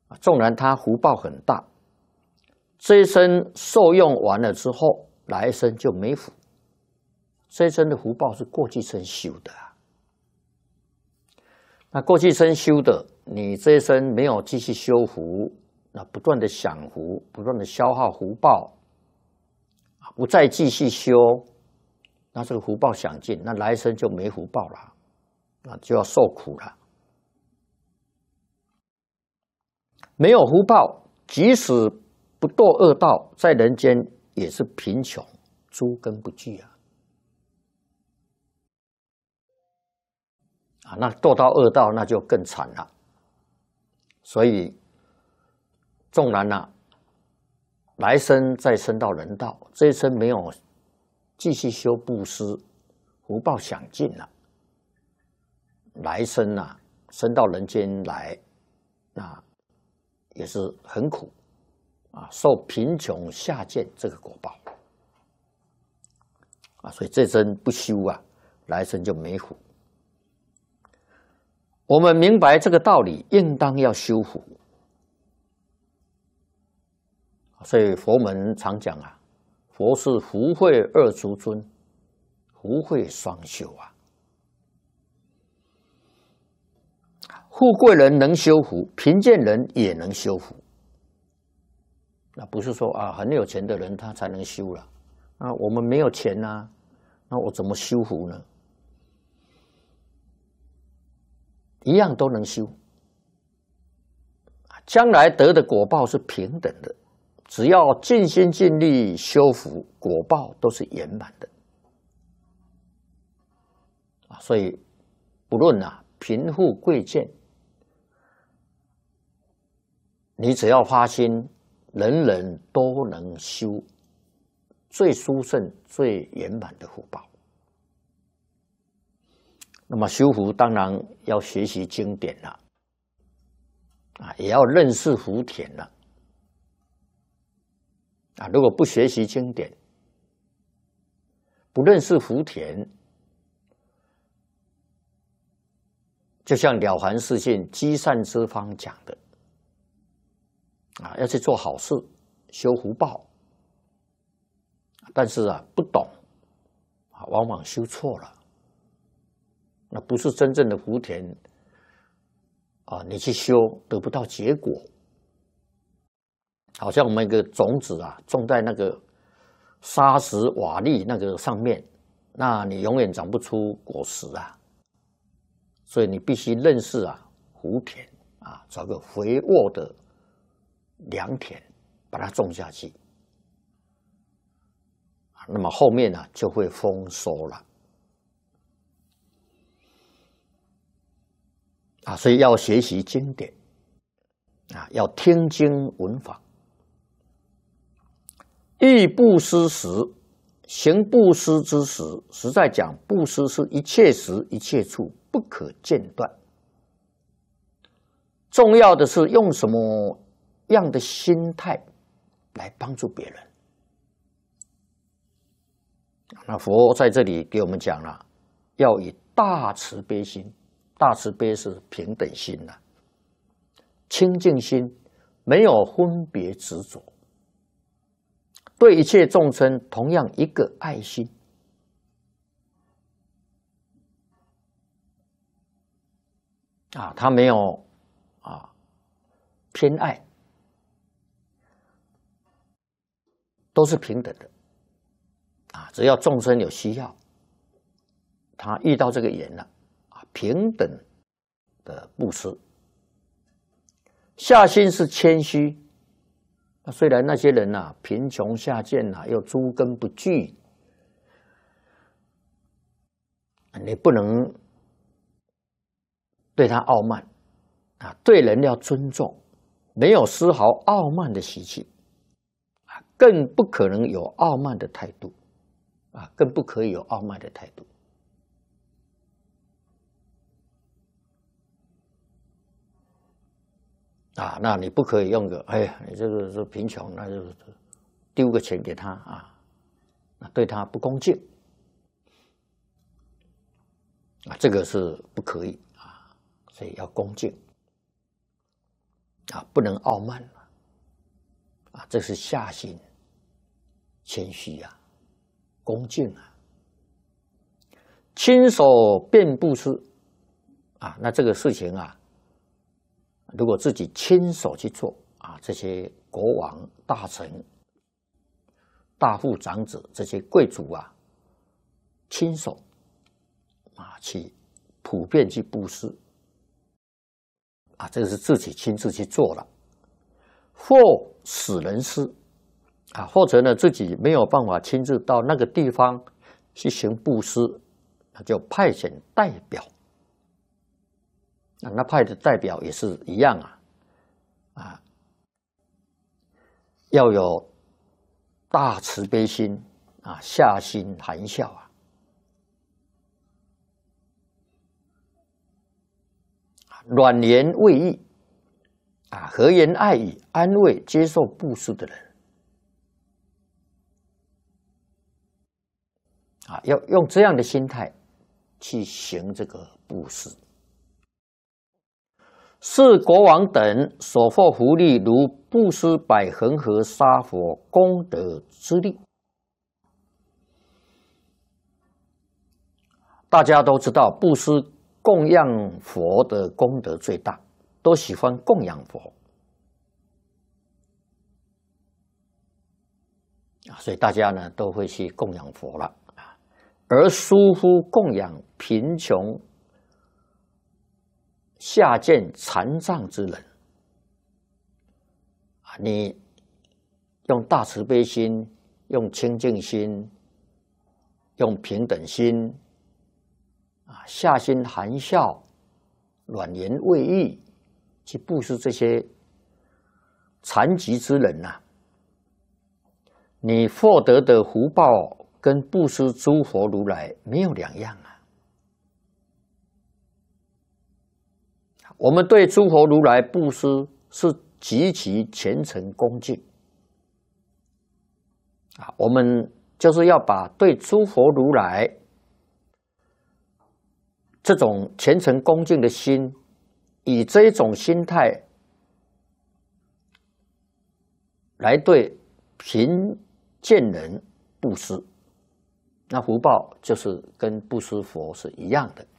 纵然他福报很大，这一生受用完了之后，来生就没福。这一生的福报是过去生修的啊。那过去生修的，你这一生没有继续修福，那不断的享福，不断的消耗福报，不再继续修，那这个福报享尽，那来生就没福报了，那就要受苦了。没有福报，即使不堕恶道，在人间也是贫穷，诸根不具啊。那堕到恶道，那就更惨了。所以，纵然来生再生到人道，这一生没有继续修布施，福报享尽了，来生生到人间来，那也是很苦受贫穷下贱这个果报所以这生不修来生就没福。我们明白这个道理，应当要修福。所以佛门常讲佛是福慧二足尊，福慧双修富贵人能修福，贫贱人也能修福。那不是说很有钱的人他才能修了，我们没有钱那我怎么修福呢？一样都能修，将来得的果报是平等的，只要尽心尽力修福，果报都是圆满的。所以不论贫富贵贱，你只要发心，人人都能修最殊胜、最圆满的福报。那么修福当然要学习经典了，也要认识福田了。如果不学习经典，不认识福田，就像《了凡四训》积善之方讲的，要去做好事，修福报，但是不懂，往往修错了。那不是真正的福田你去修得不到结果。好像我们一个种子种在那个沙石瓦砾那个上面，那你永远长不出果实所以你必须认识福田找个肥沃的良田，把它种下去，那么后面就会丰收了。所以要学习经典要听经闻法。欲布施时，行布施之时，实在讲，布施是一切时一切处不可间断。重要的是用什么样的心态来帮助别人。那佛在这里给我们讲了，要以大慈悲心。大慈悲是平等心清净心，没有分别执着，对一切众生同样一个爱心他没有偏爱，都是平等的只要众生有需要，他遇到这个缘了，平等的布施。下心是谦虚，虽然那些人贫穷下贱又诸根不具，你不能对他傲慢对人要尊重，没有丝毫傲慢的习气更不可能有傲慢的态度更不可以有傲慢的态度那你不可以用个你这个是贫穷，那就丢个钱给他那对他不恭敬这个是不可以所以要恭敬不能傲慢这是下心、谦虚恭敬亲手便布施那这个事情如果自己亲手去做这些国王、大臣、大户长子这些贵族亲手去普遍去布施这个是自己亲自去做了，或使人施或者呢自己没有办法亲自到那个地方去行布施，那就派遣代表那派的代表也是一样要有大慈悲心下心含笑软言慰意和言爱语安慰接受布施的人要用这样的心态去行这个布施。是国王等所获福利，如布施百恒河沙佛功德之力。大家都知道，布施供养佛的功德最大，都喜欢供养佛所以大家呢都会去供养佛了而疏忽供养贫穷下贱残障之人你用大慈悲心，用清净心，用平等心下心含笑，软言慰意去布施这些残疾之人你获得的福报跟布施诸佛如来没有两样我们对诸佛如来布施是极其虔诚恭敬我们就是要把对诸佛如来这种虔诚恭敬的心，以这种心态来对贫贱人布施，那福报就是跟布施佛是一样的。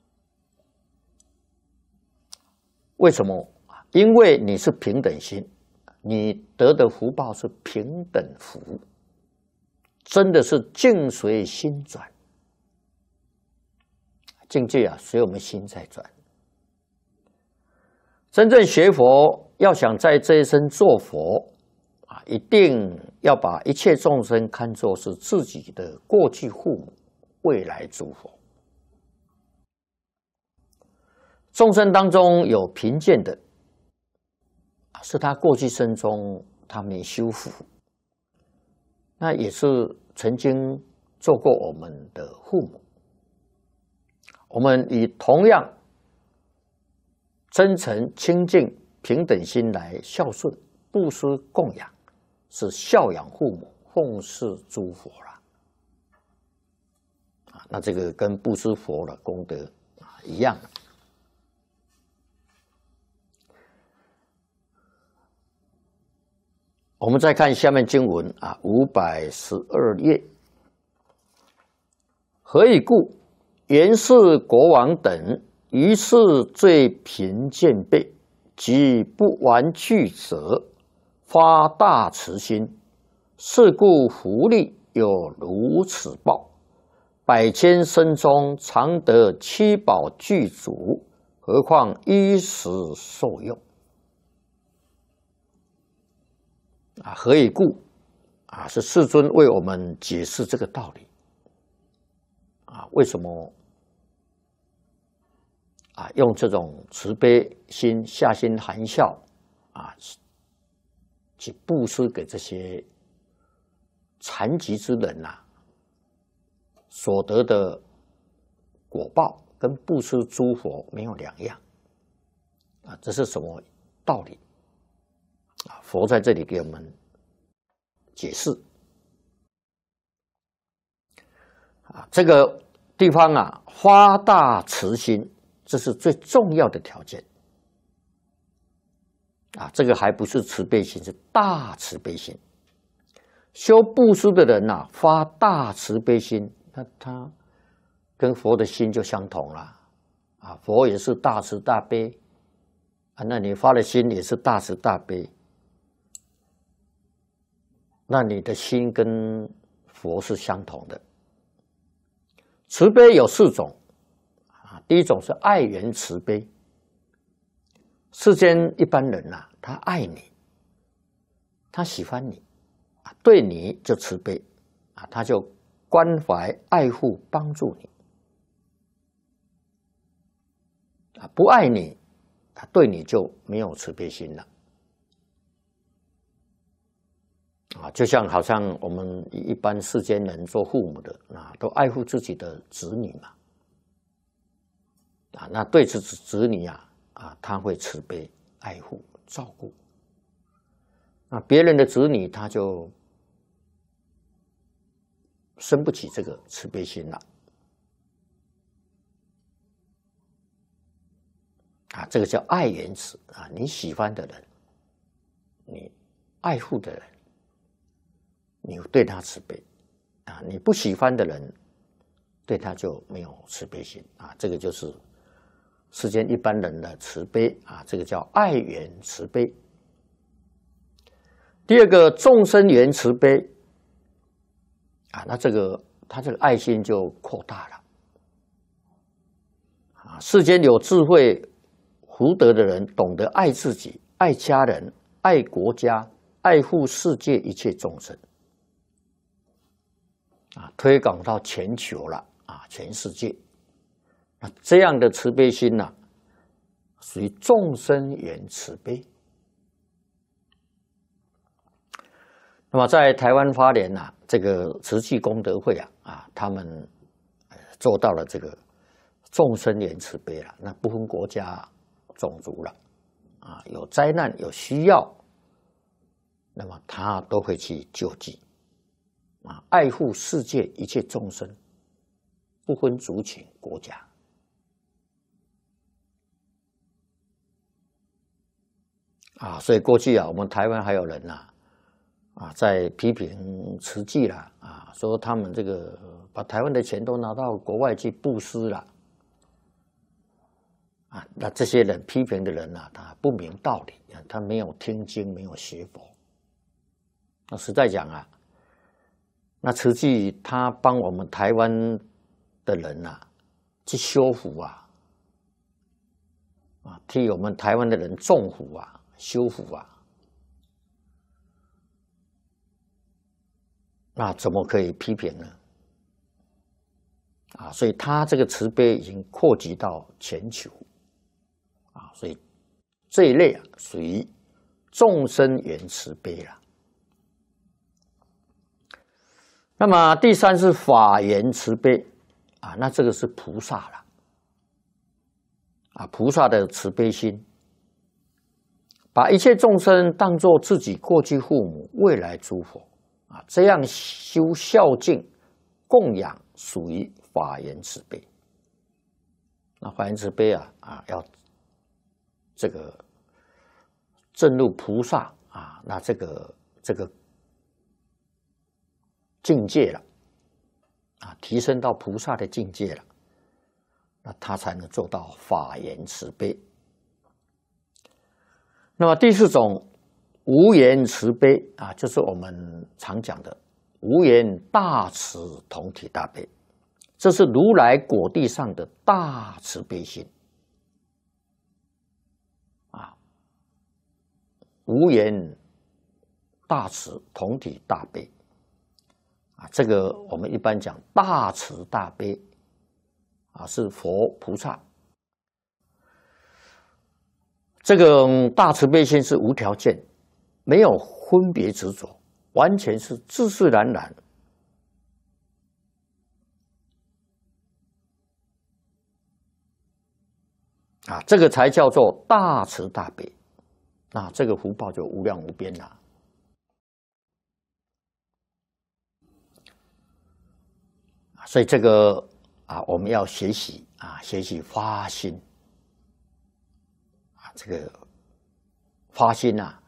为什么？因为你是平等心，你得的福报是平等福，真的是境随心转。境界随我们心在转。真正学佛，要想在这一生做佛一定要把一切众生看作是自己的过去父母，未来诸佛。众生当中有贫贱的，是他过去生中他没修福，那也是曾经做过我们的父母。我们以同样真诚、清净、平等心来孝顺、布施、供养，是孝养父母、奉事诸佛了。那这个跟布施佛的功德一样。我们再看下面经文512页，何以故？原是国王等，于是最贫贱辈，及不完具者，发大慈心。是故福利有如此报，百千生中常得七宝具足，何况衣食受用。何以故？是世尊为我们解释这个道理。为什么用这种慈悲心、下心含笑去布施给这些残疾之人所得的果报跟布施诸佛没有两样这是什么道理？佛在这里给我们解释这个地方发大慈心，这是最重要的条件这个还不是慈悲心，是大慈悲心。修布施的人发大慈悲心，那他跟佛的心就相同了佛也是大慈大悲那你发的心也是大慈大悲，那你的心跟佛是相同的。慈悲有4种第一种是爱缘慈悲。世间一般人他爱你，他喜欢你对你就慈悲他就关怀爱护帮助你不爱你对你就没有慈悲心了就像好像我们一般世间人做父母的都爱护自己的子女嘛那对子女他会慈悲爱护照顾别人的子女他就生不起这个慈悲心了这个叫爱缘慈你喜欢的人，你爱护的人，你对他慈悲你不喜欢的人，对他就没有慈悲心这个就是世间一般人的慈悲这个叫爱缘慈悲。第二个众生缘慈悲那这个他这个爱心就扩大了世间有智慧福德的人，懂得爱自己、爱家人、爱国家、爱护世界一切众生推广到全球了全世界这样的慈悲心属于众生缘慈悲。那么在台湾花莲这个慈济功德会他们做到了这个众生缘慈悲了，那不分国家种族了有灾难有需要，那么他都会去救济爱护世界一切众生，不分族群国家所以过去我们台湾还有人在批评慈济啦说他们这个把台湾的钱都拿到国外去布施了那这些人批评的人他不明道理他没有听经没有学佛那实在讲那慈济他帮我们台湾的人去修福替我们台湾的人种福修福那怎么可以批评呢所以他这个慈悲已经扩及到全球所以这一类属于众生缘慈悲了。那么第三是法缘慈悲那这个是菩萨了菩萨的慈悲心，把一切众生当作自己过去父母未来诸佛这样修孝敬供养属于法缘慈悲。那法缘慈悲要这个证入菩萨那这个境界了提升到菩萨的境界了，那他才能做到法缘慈悲。那么第4种无缘慈悲就是我们常讲的无缘大慈同体大悲，这是如来果地上的大慈悲心无缘大慈同体大悲这个我们一般讲大慈大悲是佛菩萨，这个大慈悲心是无条件，没有分别执着，完全是自自然然这个才叫做大慈大悲，那这个福报就无量无边了。所以这个我们要学习学习发心这个发心啊，